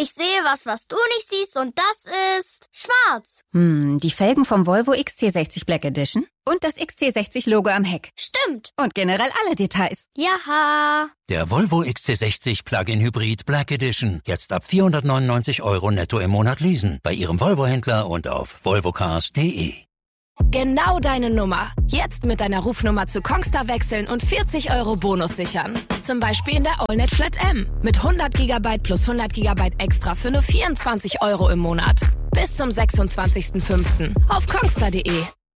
Ich sehe was du nicht siehst und das ist schwarz. Die Felgen vom Volvo XC60 Black Edition und das XC60-Logo am Heck. Stimmt. Und generell alle Details. Jaha. Der Volvo XC60 Plug-in Hybrid Black Edition. Jetzt ab 499 € netto im Monat leasen. Bei Ihrem Volvo-Händler und auf volvocars.de. Genau deine Nummer. Jetzt mit deiner Rufnummer zu Kongstar wechseln und 40 € Bonus sichern. Zum Beispiel in der AllNet Flat M. Mit 100 GB plus 100 GB extra für nur 24 € im Monat. Bis zum 26.05. auf kongstar.de.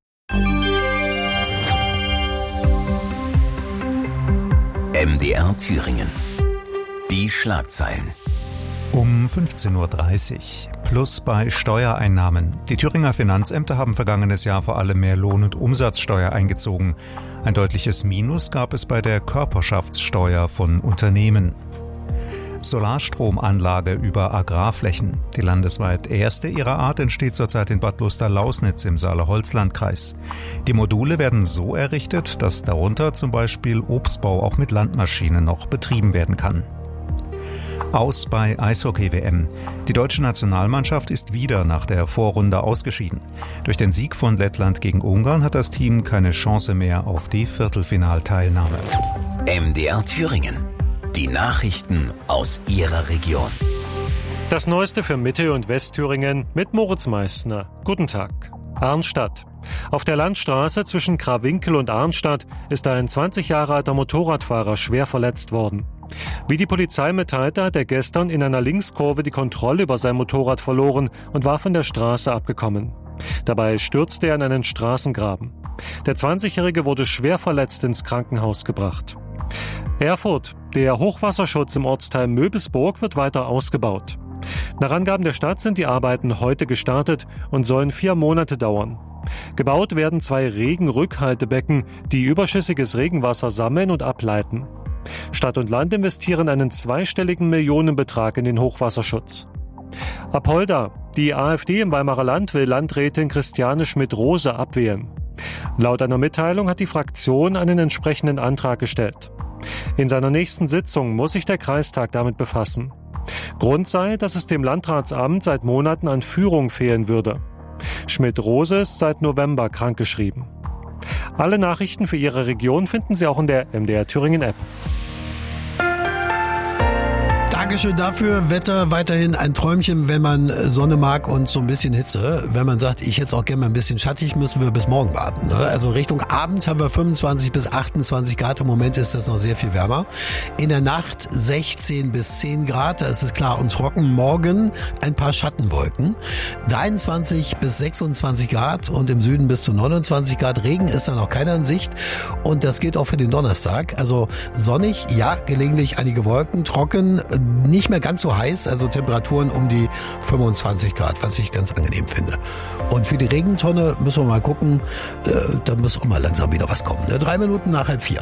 MDR Thüringen. Die Schlagzeilen. Um 15.30 Uhr. Plus bei Steuereinnahmen. Die Thüringer Finanzämter haben vergangenes Jahr vor allem mehr Lohn- und Umsatzsteuer eingezogen. Ein deutliches Minus gab es bei der Körperschaftssteuer von Unternehmen. Solarstromanlage über Agrarflächen. Die landesweit erste ihrer Art entsteht zurzeit in Bad Luster-Lausnitz im Saale-Holzland-Kreis. Die Module werden so errichtet, dass darunter zum Beispiel Obstbau auch mit Landmaschinen noch betrieben werden kann. Aus bei Eishockey-WM. Die deutsche Nationalmannschaft ist wieder nach der Vorrunde ausgeschieden. Durch den Sieg von Lettland gegen Ungarn hat das Team keine Chance mehr auf die Viertelfinalteilnahme. MDR Thüringen. Die Nachrichten aus Ihrer Region. Das Neueste für Mitte- und Westthüringen mit Moritz Meissner. Guten Tag. Arnstadt. Auf der Landstraße zwischen Krawinkel und Arnstadt ist ein 20 Jahre alter Motorradfahrer schwer verletzt worden. Wie die Polizei mitteilte, hat er gestern in einer Linkskurve die Kontrolle über sein Motorrad verloren und war von der Straße abgekommen. Dabei stürzte er in einen Straßengraben. Der 20-Jährige wurde schwer verletzt ins Krankenhaus gebracht. Erfurt. Der Hochwasserschutz im Ortsteil Möbisburg wird weiter ausgebaut. Nach Angaben der Stadt sind die Arbeiten heute gestartet und sollen 4 Monate dauern. Gebaut werden 2 Regenrückhaltebecken, die überschüssiges Regenwasser sammeln und ableiten. Stadt und Land investieren einen zweistelligen Millionenbetrag in den Hochwasserschutz. Apolda. Die AfD im Weimarer Land will Landrätin Christiane Schmidt-Rose abwählen. Laut einer Mitteilung hat die Fraktion einen entsprechenden Antrag gestellt. In seiner nächsten Sitzung muss sich der Kreistag damit befassen. Grund sei, dass es dem Landratsamt seit Monaten an Führung fehlen würde. Schmidt-Rose ist seit November krankgeschrieben. Alle Nachrichten für Ihre Region finden Sie auch in der MDR Thüringen App. Dankeschön dafür. Wetter weiterhin ein Träumchen, wenn man Sonne mag und so ein bisschen Hitze. Wenn man sagt, ich hätte es auch gerne mal ein bisschen schattig, müssen wir bis morgen warten. Ne? Also Richtung Abend haben wir 25 bis 28 Grad. Im Moment ist das noch sehr viel wärmer. In der Nacht 16 bis 10 Grad. Da ist es klar und trocken. Morgen ein paar Schattenwolken. 23 bis 26 Grad und im Süden bis zu 29 Grad. Regen ist da noch keiner in Sicht. Und das gilt auch für den Donnerstag. Also sonnig, ja, gelegentlich einige Wolken. Trocken, nicht mehr ganz so heiß, also Temperaturen um die 25 Grad, was ich ganz angenehm finde. Und für die Regentonne müssen wir mal gucken, da muss auch mal langsam wieder was kommen. 3 Minuten nach 3:30.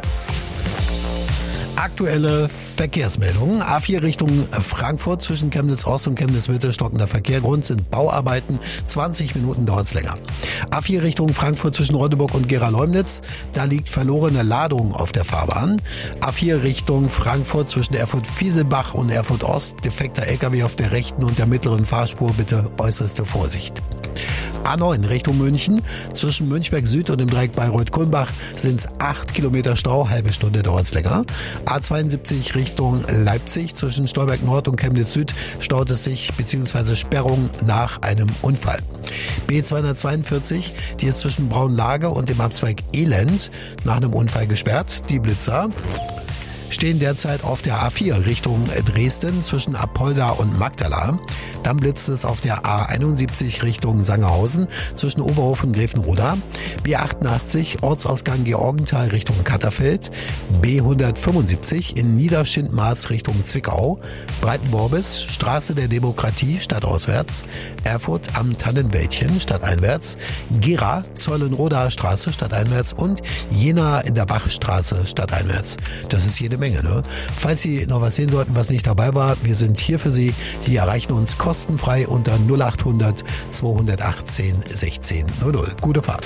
Aktuelle Verkehrsmeldungen. A4 Richtung Frankfurt zwischen Chemnitz-Ost und Chemnitz-Mitte stockender Verkehr. Grund sind Bauarbeiten. 20 Minuten dauert es länger. A4 Richtung Frankfurt zwischen Rotteburg und Gera-Leumnitz. Da liegt verlorene Ladung auf der Fahrbahn. A4 Richtung Frankfurt zwischen Erfurt-Fieselbach und Erfurt-Ost. Defekter LKW auf der rechten und der mittleren Fahrspur. Bitte äußerste Vorsicht. A9 Richtung München. Zwischen Münchberg Süd und dem Dreieck Bayreuth-Kulmbach sind es 8 Kilometer Stau. Halbe Stunde dauert es länger. A72 Richtung Leipzig. Zwischen Stolberg Nord und Chemnitz Süd staut es sich bzw. Sperrung nach einem Unfall. B242, die ist zwischen Braunlage und dem Abzweig Elend nach einem Unfall gesperrt. Die Blitzer stehen derzeit auf der A4 Richtung Dresden zwischen Apolda und Magdala. Dann blitzt es auf der A71 Richtung Sangerhausen zwischen Oberhofen und Grevenroda. B88 Ortsausgang Georgenthal Richtung Katterfeld. B175 in Niederschindmarz Richtung Zwickau. Breitenborbis, Straße der Demokratie stadtauswärts. Erfurt am Tannenwäldchen stadteinwärts. Gera, Zollenroda Straße stadteinwärts und Jena in der Bachstraße stadteinwärts. Das ist jede Menge, ne? Falls Sie noch was sehen sollten, was nicht dabei war, wir sind hier für Sie. Sie erreichen uns kostenfrei unter 0800 218 16 00. Gute Fahrt.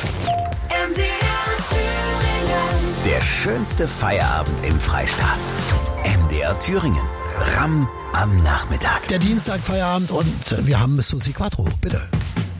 Der schönste Feierabend im Freistaat. MDR Thüringen. Ram am Nachmittag. Der Dienstag Feierabend und wir haben Susi Quattro. Bitte.